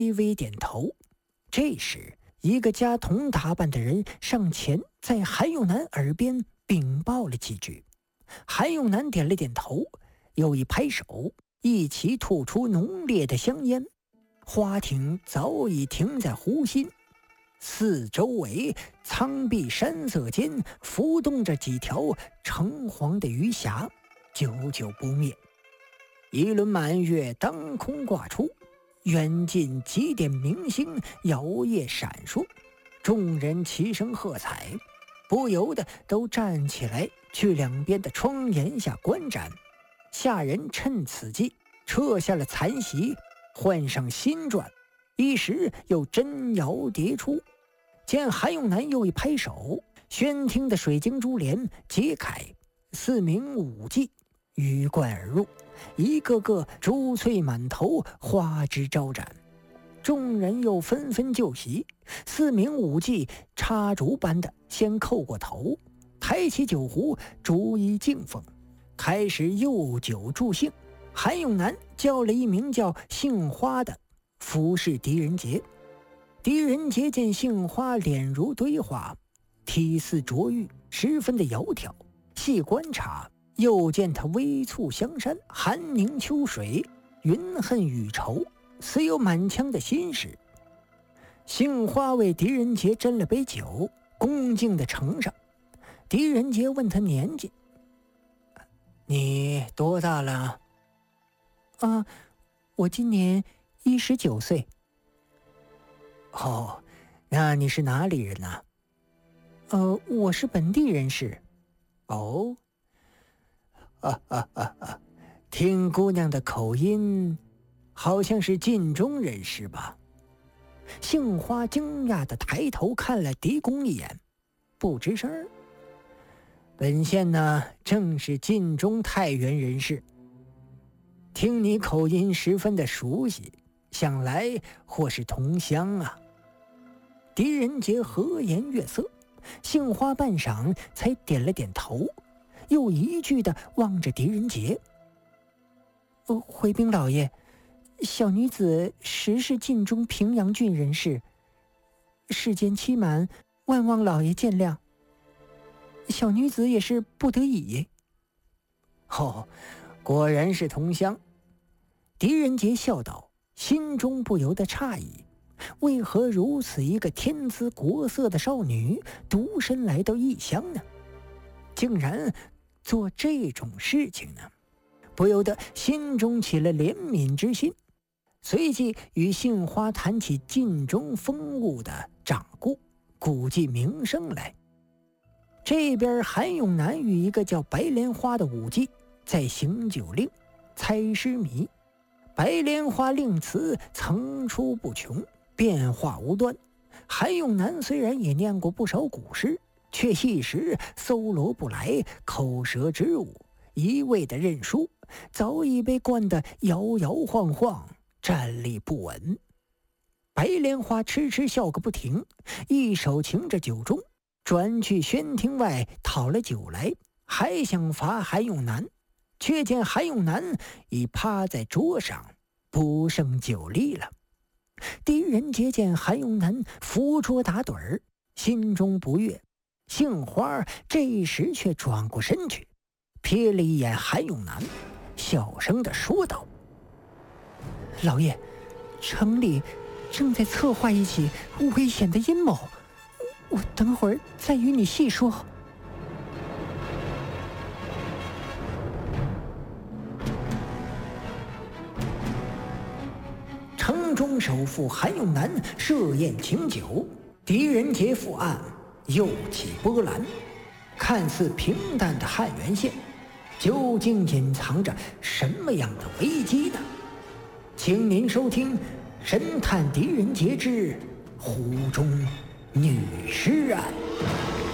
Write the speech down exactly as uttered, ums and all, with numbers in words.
微微点头。这时，一个家童打扮的人上前，在韩永南耳边禀报了几句。韩永南点了点头，又一拍手，一起吐出浓烈的香烟。花艇早已停在湖心，四周围苍碧山色间浮动着几条橙黄的鱼霞，久久不灭。一轮满月当空挂出，远近几点明星摇曳闪烁，众人齐声喝彩，不由得都站起来去两边的窗檐下观展。下人趁此机撤下了残席，换上新馔，一时又真摇叠出。见韩永南又一拍手，宣厅的水晶珠帘揭开，四名舞伎鱼贯而入，一个个珠翠满头，花枝招展。众人又纷纷就席，四名舞伎插竹般的先叩过头，抬起酒壶逐一敬奉，开始诱酒助兴。韩永南叫了一名叫杏花的服侍狄仁杰。狄仁杰见杏花脸如堆花，体似琢玉，十分的窈窕，细观察又见他微蹙香山，寒凝秋水，云恨雨愁，似有满腔的心事。杏花为狄仁杰斟了杯酒，恭敬地呈上。狄仁杰问他年纪：“你多大了？”“啊，我今年一十九岁。”“哦，那你是哪里人呢、啊？”“呃，我是本地人士。”“哦，啊啊啊啊，听姑娘的口音，好像是晋中人士吧？”杏花惊讶地抬头看了狄公一眼，不吱声儿。“本县呢，正是晋中太原人士。听你口音十分的熟悉，想来或是同乡啊。”狄仁杰和颜悦色，杏花半晌才点了点头，又一句地望着狄仁杰：“哦，回禀老爷，小女子实是晋中平阳郡人士，世间欺瞒，万望老爷见谅。小女子也是不得已。”“哦，果然是同乡。”狄仁杰笑道，心中不由得诧异，为何如此一个天姿国色的少女独身来到异乡呢？竟然做这种事情呢？不由得心中起了怜悯之心，随即与杏花谈起晋中风物的掌故、古迹名声来。这边韩永南与一个叫白莲花的舞伎在行酒令、猜诗谜。白莲花令词层出不穷，变化无端。韩永南虽然也念过不少古诗，却一时搜罗不来，口舌之误，一味的认输，早已被灌得摇摇晃晃，站立不稳。白莲花痴痴笑个不停，一手擎着酒盅，转去宣厅外讨了酒来，还想罚韩永南，却见韩永南已趴在桌上，不胜酒力了。狄仁杰见韩永南扶桌打盹儿，心中不悦。杏花这时却转过身去，瞥了一眼韩永南，小声地说道：“老爷，城里正在策划一起危险的阴谋，我等会儿再与你细说。”城中首富韩永南设宴请酒，狄仁杰赴案，又起波澜。看似平淡的汉源县，究竟隐藏着什么样的危机呢？请您收听《神探狄仁杰之湖中女尸案》。